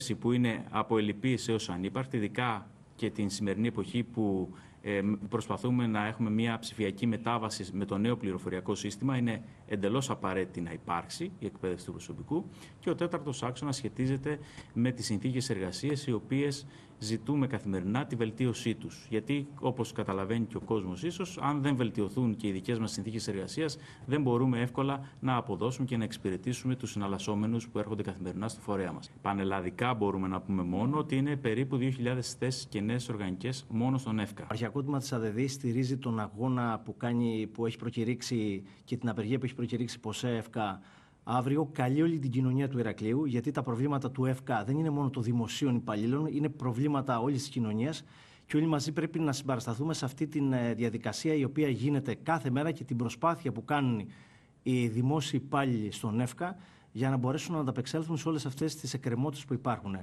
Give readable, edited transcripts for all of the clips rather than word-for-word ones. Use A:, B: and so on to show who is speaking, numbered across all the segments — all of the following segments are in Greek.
A: που είναι από ελλειπής έως ανύπαρκτη, ειδικά και την σημερινή εποχή που προσπαθούμε να έχουμε μια ψηφιακή μετάβαση με το νέο πληροφοριακό σύστημα, είναι εντελώς απαραίτητη να υπάρξει η εκπαίδευση του προσωπικού. Και ο τέταρτος άξονας σχετίζεται με τις συνθήκες εργασίας, οι οποίες ζητούμε καθημερινά τη βελτίωσή τους. Γιατί, όπως καταλαβαίνει και ο κόσμος ίσως, αν δεν βελτιωθούν και οι δικές μας συνθήκες εργασίας, δεν μπορούμε εύκολα να αποδώσουμε και να εξυπηρετήσουμε τους συναλλασσόμενους που έρχονται καθημερινά στο φορέα μας. Πανελλαδικά μπορούμε να πούμε μόνο ότι είναι περίπου 2.000 θέσεις και νέες οργανικές μόνο στον ΕΦΚΑ.
B: Το Αρχαϊκό Τμήμα της ΑΔΔ στηρίζει τον αγώνα που έχει προκηρύξει και την απεργία που έχει προκηρύξει ΠΟΣΕ ΕΦΚΑ αύριο. Καλεί όλη την κοινωνία του Ηρακλείου, γιατί τα προβλήματα του ΕΦΚΑ δεν είναι μόνο των δημοσίων υπαλλήλων, είναι προβλήματα όλης της κοινωνίας και όλοι μαζί πρέπει να συμπαρασταθούμε σε αυτή τη διαδικασία η οποία γίνεται κάθε μέρα και την προσπάθεια που κάνουν οι δημόσιοι υπάλληλοι στον ΕΦΚΑ για να μπορέσουν να ανταπεξέλθουν σε όλες αυτές τις εκκρεμότητες που υπάρχουν.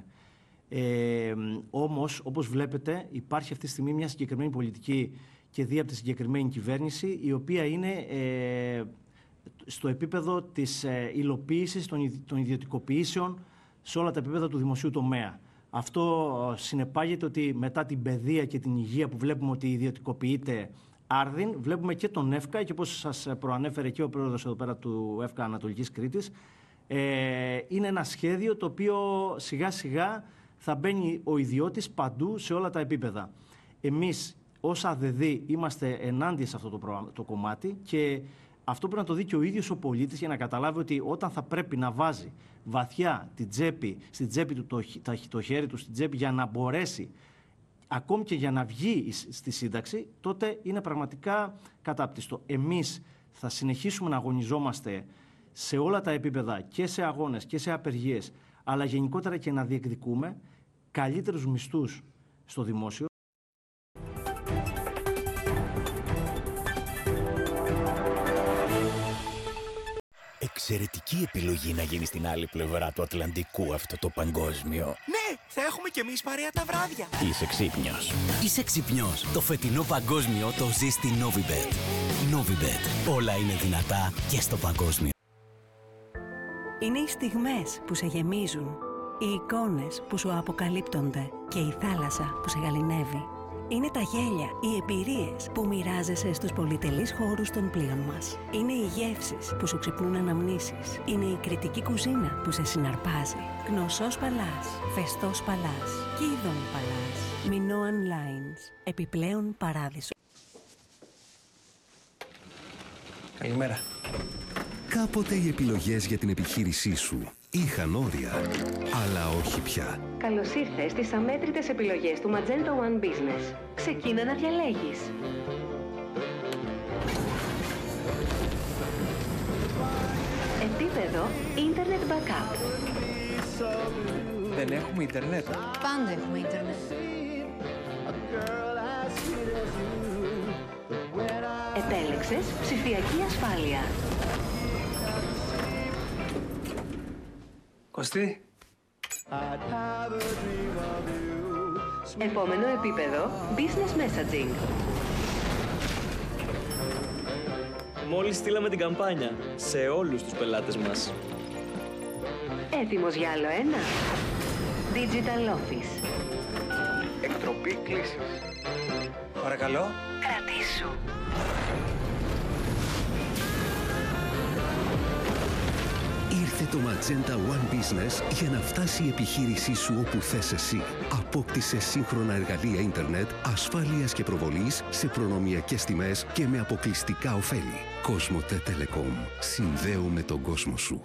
B: Όμως, όπως βλέπετε, υπάρχει αυτή τη στιγμή μια συγκεκριμένη πολιτική και δι' από τη συγκεκριμένη κυβέρνηση, η οποία είναι στο επίπεδο της υλοποίησης των ιδιωτικοποιήσεων σε όλα τα επίπεδα του δημοσίου τομέα. Αυτό συνεπάγεται ότι μετά την παιδεία και την υγεία που βλέπουμε ότι ιδιωτικοποιείται άρδιν, βλέπουμε και τον ΕΦΚΑ και όπως σας προανέφερε και ο πρόεδρος εδώ πέρα του ΕΦΚΑ Ανατολικής Κρήτης, είναι ένα σχέδιο το οποίο σιγά σιγά θα μπαίνει ο ιδιώτης παντού σε όλα τα επίπεδα. Εμείς ως ΑΔΔ είμαστε ενάντια σε αυτό το κομμάτι και αυτό πρέπει να το δει και ο ίδιος ο πολίτης για να καταλάβει ότι όταν θα πρέπει να βάζει βαθιά στην τσέπη του το χέρι του στην τσέπη για να μπορέσει ακόμη και για να βγει στη σύνταξη, τότε είναι πραγματικά κατάπτυστο. Εμείς θα συνεχίσουμε να αγωνιζόμαστε σε όλα τα επίπεδα και σε αγώνες και σε απεργίες, αλλά γενικότερα και να διεκδικούμε καλύτερους μισθούς στο δημόσιο.
C: Εξαιρετική επιλογή να γίνει στην άλλη πλευρά του Ατλαντικού αυτό το παγκόσμιο.
D: Ναι, θα έχουμε κι εμείς παρέα τα βράδια.
C: Είσαι ξύπνιος.
E: Είσαι ξύπνιος. Το φετινό παγκόσμιο το ζει στη Novibet. Novibet. Όλα είναι δυνατά και στο παγκόσμιο.
F: Είναι οι στιγμές που σε γεμίζουν, οι εικόνες που σου αποκαλύπτονται και η θάλασσα που σε γαληνεύει. Είναι τα γέλια, οι εμπειρίες που μοιράζεσαι στους πολυτελείς χώρους των πλοίων μας. Είναι οι γεύσεις που σου ξυπνούν αναμνήσεις. Είναι η κριτική κουζίνα που σε συναρπάζει. Γνωσός Παλάς, Φεστός Παλάς, Κίδων Παλάς, Minoan Lines, επιπλέον παράδεισο.
D: Καλημέρα.
G: Κάποτε οι επιλογές για την επιχείρησή σου είχαν όρια, αλλά όχι πια.
H: Καλώς ήρθες στις αμέτρητες επιλογές του Magento One Business. Ξεκίνα να διαλέγεις. Επίπεδο Internet Backup.
D: Δεν έχουμε ίντερνετ.
I: Πάντα έχουμε ίντερνετ.
H: Επέλεξες ψηφιακή ασφάλεια.
D: Κωστή.
H: Επόμενο επίπεδο Business Messaging.
J: Μόλις στείλαμε την καμπάνια σε όλους τους πελάτες μας.
H: Έτοιμος για άλλο ένα. Digital Office.
D: Εκτροπή κλήσης. Παρακαλώ.
H: Κρατήσου.
G: Ήρθε το Magenta One Business για να φτάσει η επιχείρησή σου όπου θες εσύ. Απόκτησε σύγχρονα εργαλεία ίντερνετ, ασφάλειας και προβολής σε προνομιακές τιμές και με αποκλειστικά ωφέλη. Κοσμοτέ Telecom. Συνδέουμε τον κόσμο σου.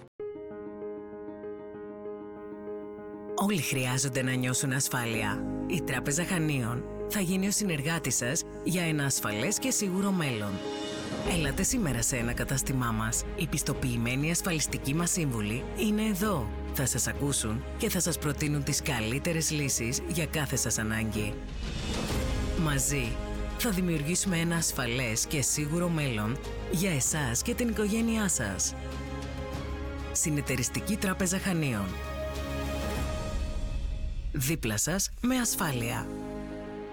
F: Όλοι χρειάζονται να νιώσουν ασφάλεια. Η Τράπεζα Χανίων θα γίνει ο συνεργάτης σας για ένα ασφαλές και σίγουρο μέλλον. Έλατε σήμερα σε ένα κατάστημά μας. Οι πιστοποιημένοι ασφαλιστικοί μας σύμβουλοι είναι εδώ. Θα σας ακούσουν και θα σας προτείνουν τις καλύτερες λύσεις για κάθε σας ανάγκη. Μαζί θα δημιουργήσουμε ένα ασφαλές και σίγουρο μέλλον για εσάς και την οικογένειά σας. Συνεταιριστική Τράπεζα Χανίων. Δίπλα σας με ασφάλεια.